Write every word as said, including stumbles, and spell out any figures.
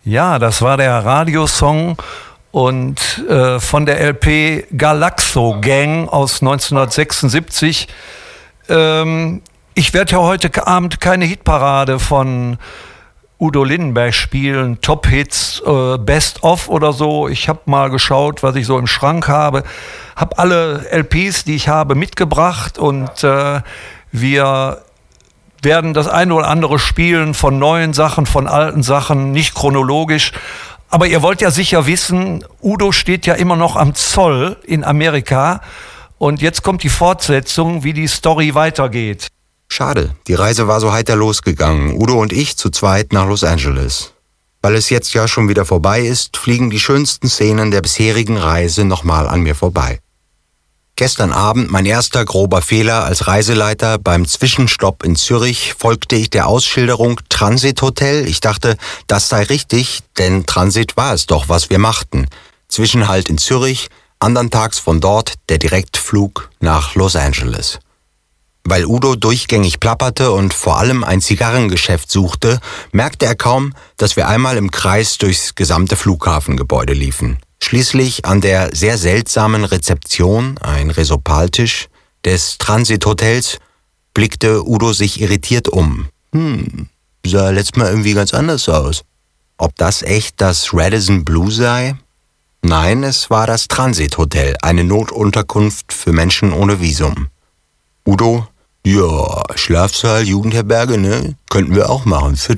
Ja, das war der Radiosong und äh, von der L P Galaxo Gang aus neunzehnhundertsechsundsiebzig. Ähm, ich werde ja heute Abend keine Hitparade von Udo Lindenberg spielen, Top-Hits, äh, Best-of oder so. Ich habe mal geschaut, was ich so im Schrank habe, habe alle L Ps, die ich habe, mitgebracht und äh, wir werden das eine oder andere spielen von neuen Sachen, von alten Sachen, nicht chronologisch. Aber ihr wollt ja sicher wissen, Udo steht ja immer noch am Zoll in Amerika und jetzt kommt die Fortsetzung, wie die Story weitergeht. Schade, die Reise war so heiter losgegangen, Udo und ich zu zweit nach Los Angeles. Weil es jetzt ja schon wieder vorbei ist, fliegen die schönsten Szenen der bisherigen Reise nochmal an mir vorbei. Gestern Abend, mein erster grober Fehler als Reiseleiter, beim Zwischenstopp in Zürich folgte ich der Ausschilderung Transithotel. Ich dachte, das sei richtig, denn Transit war es doch, was wir machten. Zwischenhalt in Zürich, andern Tags von dort der Direktflug nach Los Angeles. Weil Udo durchgängig plapperte und vor allem ein Zigarrengeschäft suchte, merkte er kaum, dass wir einmal im Kreis durchs gesamte Flughafengebäude liefen. Schließlich an der sehr seltsamen Rezeption, ein Resopaltisch, des Transithotels, blickte Udo sich irritiert um. Hm, sah letztes Mal irgendwie ganz anders aus. Ob das echt das Radisson Blu sei? Nein, es war das Transithotel, eine Notunterkunft für Menschen ohne Visum. Udo: Ja, Schlafsaal, Jugendherberge, ne? Könnten wir auch machen. Für